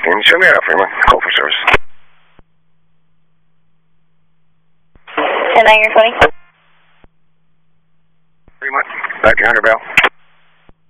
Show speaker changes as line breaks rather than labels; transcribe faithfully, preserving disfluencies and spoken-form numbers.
fifteen. Show me out, Fremont. Call for service.
ten nine, you're twenty.
Fremont, back to Hunter Bell.